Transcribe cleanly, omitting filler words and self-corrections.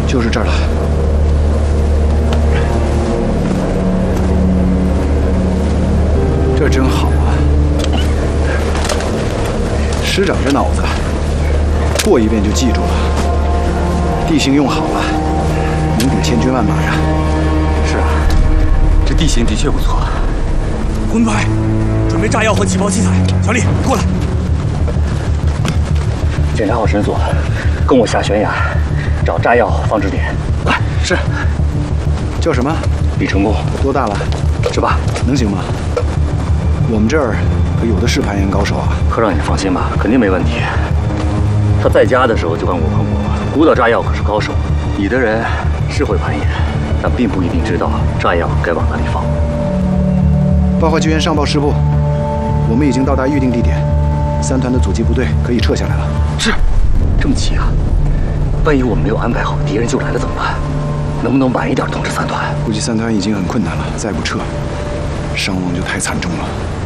就是这儿了。这真好啊！师长这脑子，过一遍就记住了。地形用好了，能顶千军万马呀。 是啊，这地形的确不错。 红牌，准备炸药和起爆器材。小李，过来。 检查好绳索，跟我下悬崖，找炸药放置点。快！ 是。叫什么？ 李成功。 多大了 ？18。 能行吗？我们这儿可有的是攀岩高手啊。 科长，你放心吧，肯定没问题。他在家的时候就干过喷火，孤岛炸药可是高手。你的人是会攀岩，但并不一定知道炸药该往哪里放。 报告救援上报师部，我们已经到达预定地点，3团的阻击部队可以撤下来了。 是，这么急啊？万一我们没有安排好，敌人就来了怎么办？能不能晚一点通知3团？ 估计3团已经很困难了，再不撤，伤亡就太惨重了。